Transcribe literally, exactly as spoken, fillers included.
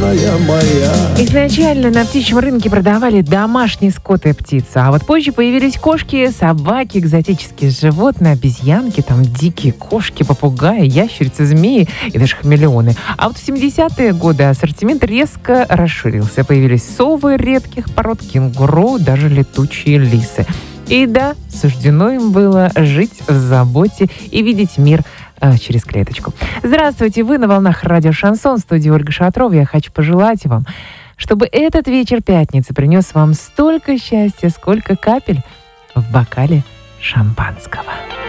родная моя. Изначально на птичьем рынке продавали домашний скот и птицу, а вот позже появились кошки, собаки, экзотические животные, обезьянки, там дикие кошки, попугаи, ящерицы, змеи и даже хамелеоны. А вот в семидесятые годы ассортимент резко расширился. Появились совы редких пород, кенгуру, даже летучие лисы. И да, суждено им было жить в заботе и видеть мир э, через клеточку. Здравствуйте, вы на волнах радио «Шансон», в студии Ольга Шатрова. Я хочу пожелать вам, чтобы этот вечер пятницы принес вам столько счастья, сколько капель в бокале шампанского.